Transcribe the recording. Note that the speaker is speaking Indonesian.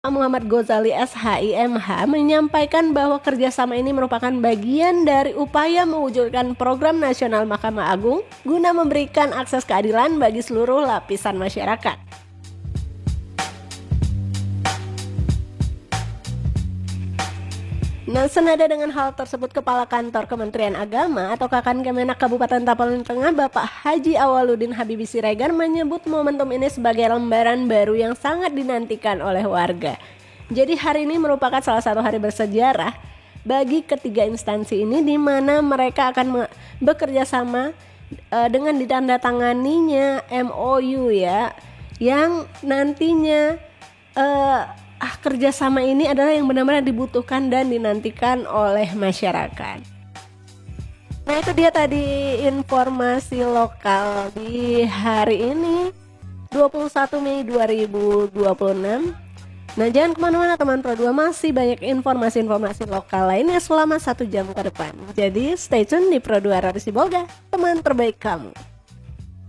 Muhammad Ghazali SHIMH menyampaikan bahwa kerjasama ini merupakan bagian dari upaya mewujudkan program nasional Mahkamah Agung guna memberikan akses keadilan bagi seluruh lapisan masyarakat. Nah, senada dengan hal tersebut, Kepala Kantor Kementerian Agama atau KKN Kemenak Kabupaten Tapanuli Tengah, Bapak Haji Awaludin Habibi Siregar menyebut momentum ini sebagai lembaran baru yang sangat dinantikan oleh warga. Jadi hari ini merupakan salah satu hari bersejarah bagi ketiga instansi ini, di mana mereka akan bekerja sama dengan ditandatanganinya MOU ya, yang nantinya kerjasama ini adalah yang benar-benar dibutuhkan dan dinantikan oleh masyarakat. Nah, itu dia tadi informasi lokal di hari ini 21 Mei 2026. Nah, jangan kemana-mana teman Pro 2, masih banyak informasi-informasi lokal lainnya selama 1 jam ke depan. Jadi stay tune di Pro 2 Radio Sibolga, teman terbaik kamu.